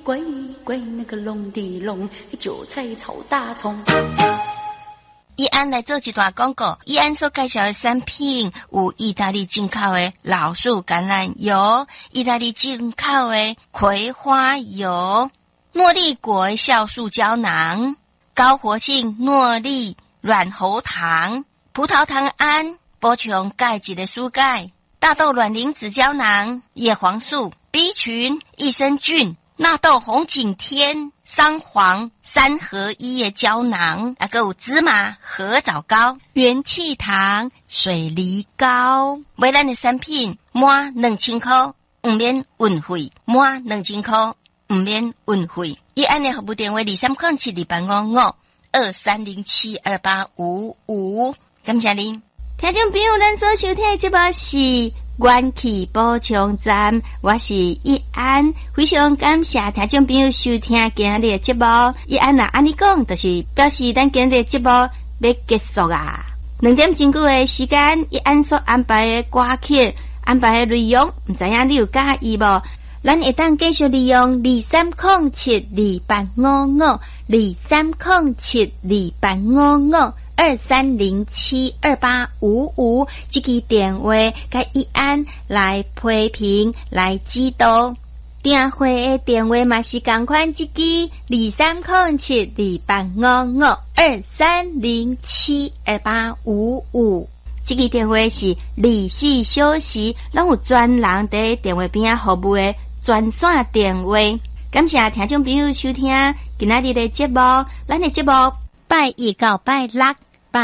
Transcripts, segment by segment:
乖乖那个龙的龙，韭菜炒大葱。 义安来做一段广告。义安所介绍的产品有意大利进口的老树橄榄油、意大利进口的葵花油、诺丽果的酵素胶囊、高活性诺丽软喉糖、葡萄糖胺补充钙质的蔬钙、大豆卵磷脂胶囊、叶黄素、B 群、益生菌、纳豆红景天、桑黄3合1的胶囊，还有芝麻合枣膏、元气糖、水梨膏。买咱的产品满2000块不免运费，满2000块不免运费。义安的服务电话23072855，感谢您。听众朋友，咱所收听的节目是元气补充站，我是义安，非常感谢听众朋友收听今日的节目。义安啊，安尼讲就是表示咱今日的节目要结束啊。2点钟的时间，义安所安排的歌曲、安排的内容，唔知影你有介意无？咱会当继续利用2307285523072855这个电话，甲义安来批评来指导。订货的电话嘛是同款，这个23072855，这个电话是24小时拢有专人在电话边服务的专线电话。感谢听众朋友收听今仔日的节目，咱的节目拜一到拜六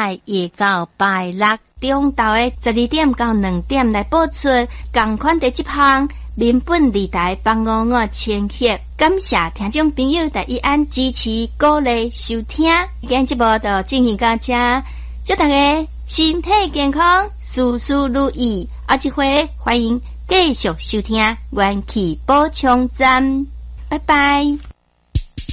中昼的12点到2点来播出，同款的这项民本电台855千赫。感谢听众朋友在义安支持鼓励收听，今天节目就进行到这，祝大家身体健康，事事如意。下一回欢迎继续收听元气补充站，拜拜。